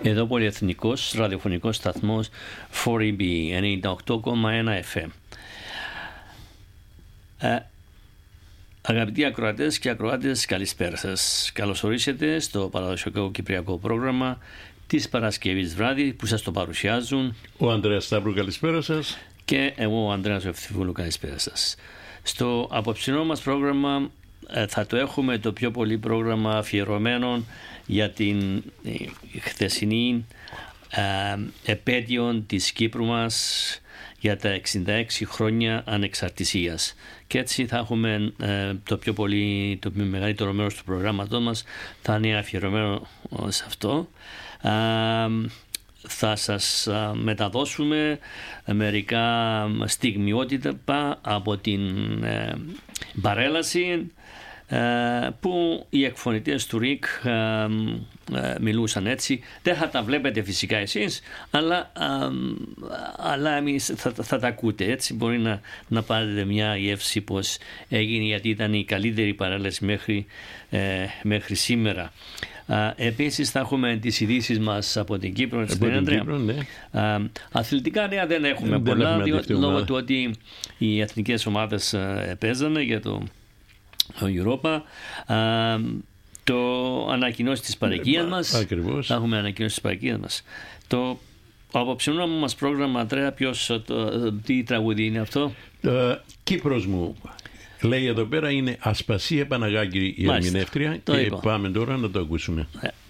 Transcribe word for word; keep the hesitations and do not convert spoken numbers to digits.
Εδώ πολυεθνικός ραδιοφωνικός σταθμός φορ ι μπι ενενήντα οκτώ κόμμα ένα εφ εμ. Ε, αγαπητοί ακροατές και ακροάτες, καλησπέρα σας. Καλώς ορίσατε στο παραδοσιακό κυπριακό πρόγραμμα της Παρασκευής βράδυ που σας το παρουσιάζουν ο Ανδρέας Σταύρου, καλησπέρα σας, και εγώ ο Ανδρέας Ευθυβούλου, καλησπέρα σας. Στο απόψινό μας πρόγραμμα ε, θα το έχουμε το πιο πολύ πρόγραμμα αφιερωμένο για την ε, χθεσινή ε, επέτειο της Κύπρου μας για τα εξήντα έξι χρόνια ανεξαρτησίας. Και έτσι θα έχουμε ε, το πιο πολύ, το μεγαλύτερο μέρος του προγράμματός μας θα είναι αφιερωμένο σε αυτό. Ε, θα σας α, μεταδώσουμε μερικά στιγμιότυπα από την ε, παρέλαση ε, που οι εκφωνητές του ΡΙΚ ε, ε, μιλούσαν έτσι. Δεν θα τα βλέπετε φυσικά εσείς, αλλά, ε, αλλά εμείς θα, θα τα ακούτε έτσι. Μπορεί να, να πάρετε μια γεύση πως έγινε, γιατί ήταν η καλύτερη παρέλαση μέχρι, ε, μέχρι σήμερα. Uh, επίσης θα έχουμε τις ειδήσεις μας από την Κύπρο, από την Κύπρο, ναι. uh, αθλητικά νέα δεν έχουμε δεν πολλά, έχουμε διότι, λόγω του ότι οι εθνικές ομάδες uh, παίζανε για το, το Europa. Uh, το ανακοινώσει της παροικίας ε, μας. Ακριβώς. Θα έχουμε ανακοινώσει της παροικίας μας. Το απόψινό μας πρόγραμμα, Αντρέα, ποιος, το, τι τραγούδι είναι αυτό? Uh, Κύπρος μου. Λέει εδώ πέρα είναι Ασπασία Παναγάκη η ερμηνεύτρια και είπα. Πάμε τώρα να το ακούσουμε. Yeah.